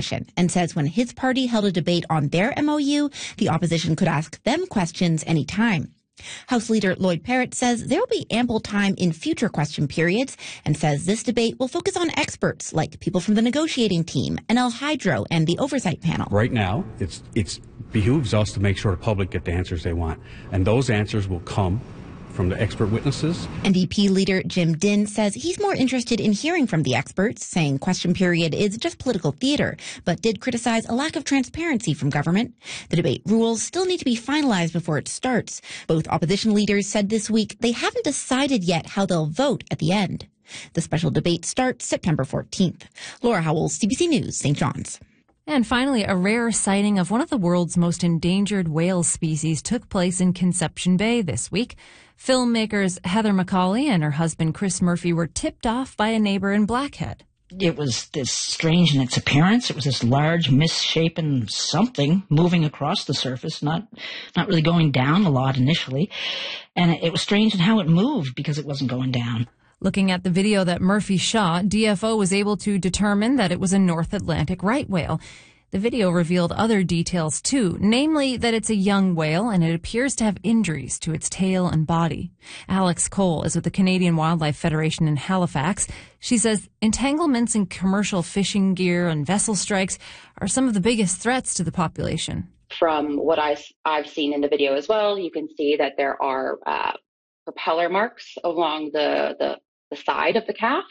opposition and says when his party held a debate on their MOU, the opposition could ask them questions anytime. House Leader Lloyd Parrott says there will be ample time in future question periods and says this debate will focus on experts like people from the negotiating team, NL Hydro, and the oversight panel. Right now, it's behooves us to make sure the public get the answers they want. And those answers will come from the expert witnesses. NDP leader Jim Dinn says he's more interested in hearing from the experts, saying question period is just political theater, but did criticize a lack of transparency from government. The debate rules still need to be finalized before it starts. Both opposition leaders said this week they haven't decided yet how they'll vote at the end. The special debate starts September 14th. Laura Howell, CBC News, St. John's. And finally, a rare sighting of one of the world's most endangered whale species took place in Conception Bay this week. Filmmakers Heather McCauley and her husband Chris Murphy were tipped off by a neighbor in Blackhead. It was this strange in its appearance. It was this large, misshapen something moving across the surface, not really going down a lot initially. And it was strange in how it moved because it wasn't going down. Looking at the video that Murphy shot, DFO was able to determine that it was a North Atlantic right whale. The video revealed other details too, namely that it's a young whale and it appears to have injuries to its tail and body. Alex Cole is with the Canadian Wildlife Federation in Halifax. She says entanglements in commercial fishing gear and vessel strikes are some of the biggest threats to the population. From what I've seen in the video as well, you can see that there are propeller marks along the side of the calf.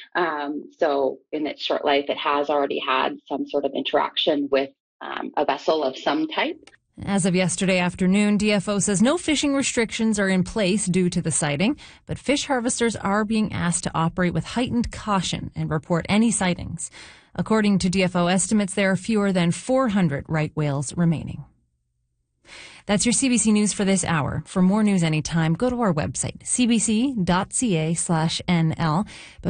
So in its short life, it has already had some sort of interaction with a vessel of some type. As of yesterday afternoon, DFO says no fishing restrictions are in place due to the sighting, but fish harvesters are being asked to operate with heightened caution and report any sightings. According to DFO estimates, there are fewer than 400 right whales remaining. That's your CBC News for this hour. For more news anytime, go to our website, cbc.ca/nl.